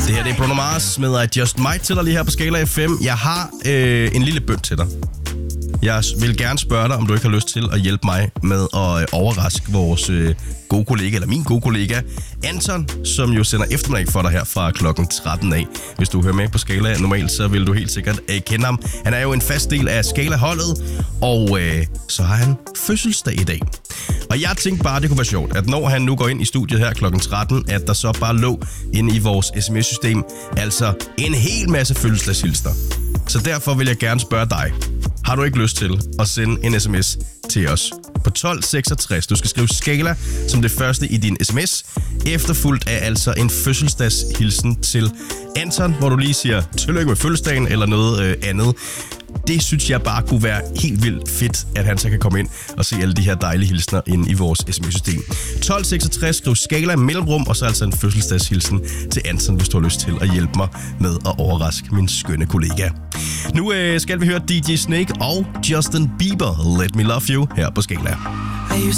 Det her det er Bruno Mars med I Just Might til dig lige her på Skala FM. Jeg har en lille bøn til dig. Jeg vil gerne spørge dig, om du ikke har lyst til at hjælpe mig med at overraske vores gode kollega, eller min gode kollega, Anton, som jo sender eftermiddag for dig her fra klokken 13 af. Hvis du hører med på Skala normalt, så vil du helt sikkert kende ham. Han er jo en fast del af Skala-holdet, og så har han fødselsdag i dag. Og jeg tænkte bare, det kunne være sjovt, at når han nu går ind i studiet her klokken 13, at der så bare lå inde i vores sms-system, altså en hel masse fødselsdagshilsner. Så derfor vil jeg gerne spørge dig. Har du ikke lyst til at sende en sms til os på 1266? Du skal skrive Skala som det første i din sms, efterfulgt af altså en fødselsdagshilsen til Anton, hvor du lige siger tillykke med fødselsdagen eller noget andet. Det synes jeg bare kunne være helt vildt fedt, at han så kan komme ind og se alle de her dejlige hilsner inde i vores sms-system. 1266, skriv Skala mellemrum, og så altså en fødselsdagshilsen til Anton, hvis du har lyst til at hjælpe mig med at overraske min skønne kollega. Nu skal vi høre DJ Snake og Justin Bieber, Let Me Love You, her på Skala.